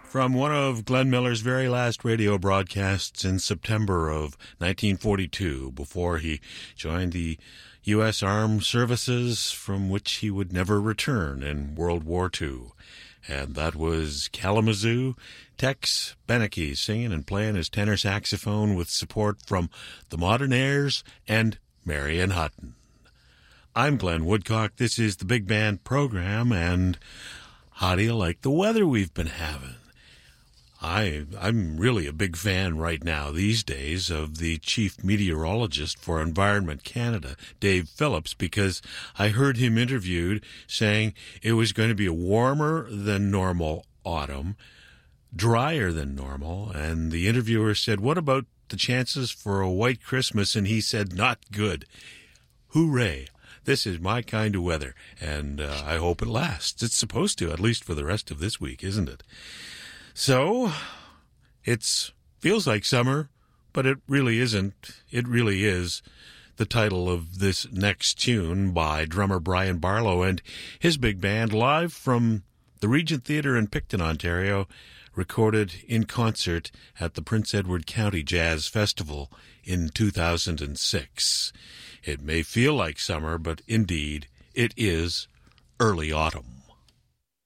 From one of Glenn Miller's very last radio broadcasts in September of 1942, before he joined the U.S. Armed Services, from which he would never return in World War II. And that was Kalamazoo, Tex Beneke singing and playing his tenor saxophone with support from the Modernaires and Marion Hutton. I'm Glenn Woodcock. This is the Big Band program, and how do you like the weather we've been having? I'm really a big fan right now these days of the chief meteorologist for Environment Canada, Dave Phillips, because I heard him interviewed saying it was going to be a warmer than normal autumn, drier than normal, and the interviewer said, "What about the chances for a white Christmas?" And he said, "Not good." Hooray. This is my kind of weather, and I hope it lasts. It's supposed to, at least for the rest of this week, isn't it? So, it feels like summer, but it really isn't. It really is the title of this next tune by drummer Brian Barlow and his big band, live from the Regent Theatre in Picton, Ontario, recorded in concert at the Prince Edward County Jazz Festival in 2006. It may feel like summer, but indeed, it is early autumn.